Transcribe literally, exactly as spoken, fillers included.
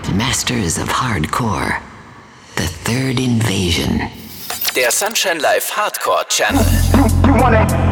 Masters of Hardcore. The Third Invasion. Der Sunshine Live Hardcore Channel. You, you wanna